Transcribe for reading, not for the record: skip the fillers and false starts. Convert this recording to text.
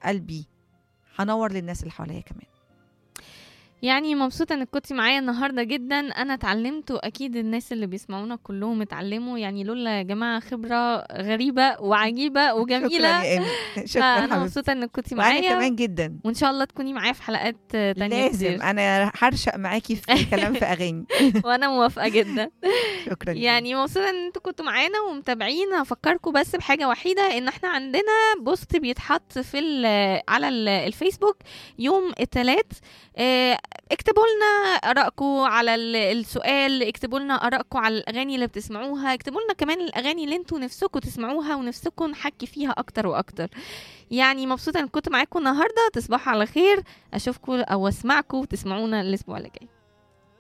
قلبي هنور للناس اللي حواليا كمان. يعني مبسوطة انك كنتي معايا النهاردة جدا. انا اتعلمت واكيد الناس اللي بيسمعونا كلهم اتعلموا، يعني لولا يا جماعة خبرة غريبة وعجيبة شكرا وجميلة. يا ايمي، شكرا انا حبيبتي. مبسوطة انك كنتي وانا معايا، كمان جدا. وان شاء الله تكوني معايا في حلقات تانية لازم كتير. انا هرشق معاكي في كلام في اغاني. وانا موافقة جدا. شكرا جدا. يعني مبسوطة ان انتوا كنتوا معانا ومتابعين. هفكركم بس بحاجة وحيدة، ان احنا عندنا بوست بيتحط في على الفيسبوك يوم الثلاث. اكتبوا لنا ارائكم على السؤال، اكتبوا لنا ارائكم على الاغاني اللي بتسمعوها، اكتبوا لنا كمان الاغاني اللي انتوا نفسكم تسمعوها ونفسكم نحكي فيها اكتر واكتر. يعني مبسوطة ان كنت معاكم النهاردة. تصبحوا على خير، اشوفكم او اسمعكم وتسمعونا الاسبوع اللي جاي.